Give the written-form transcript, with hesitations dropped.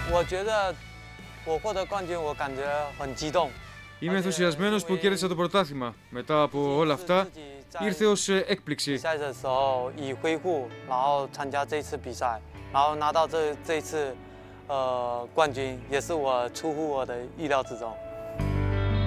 我觉得我获得冠军，我感觉很激动。 Είμαι ενθουσιασμένος που κέρδισα το πρωτάθλημα. Μετά από όλα αυτά, ήρθε ως έκπληξη. 比赛的时候以恢复，然后参加这次比赛，然后拿到这次冠军，也是我出乎我的意料之中。